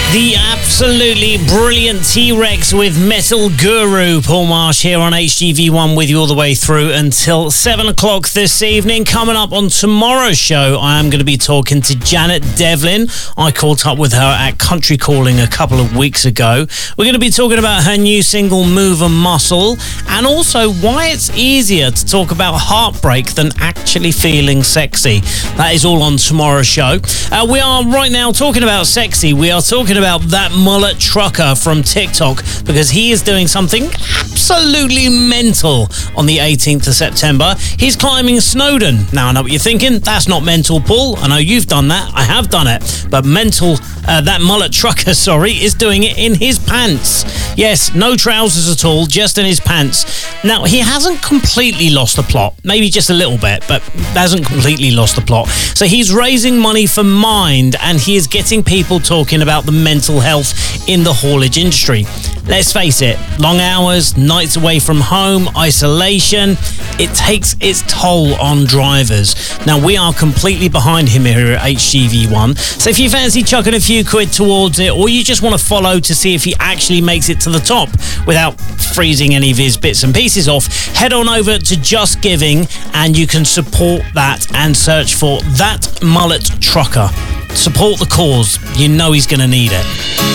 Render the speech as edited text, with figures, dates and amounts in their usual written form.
The absolutely brilliant T-Rex with Metal Guru. Paul Marsh here on HGV1 with you all the way through until 7 o'clock this evening. Coming up on tomorrow's show, I am going to be talking to Janet Devlin. I caught up with her at Country Calling a couple of weeks ago. We're going to be talking about her new single, Move a Muscle, and also why it's easier to talk about heartbreak than actually feeling sexy. That is all on tomorrow's show. We are right now talking about sexy. We are talking about that mullet trucker from TikTok because he is doing something absolutely mental on the 18th of September. He's climbing Snowdon. Now, I know what you're thinking. That's not mental, Paul. I know you've done that. I have done it. But that mullet trucker, is doing it in his pants. Yes, no trousers at all, just in his pants. Now, he hasn't completely lost the plot. Maybe just a little bit, but hasn't completely lost the plot. So he's raising money for Mind, and he is getting people talking about the mental health in the haulage industry. Let's face it, long hours, nights away from home, isolation, it takes its toll on drivers. Now, we are completely behind him here at HGV1. So if you fancy chucking a few quid towards it, or you just want to follow to see if he actually makes it to the top without freezing any of his bits and pieces off, head on over to Just Giving and you can support that and search for That Mullet Trucker. Support the cause. You know he's going to need it.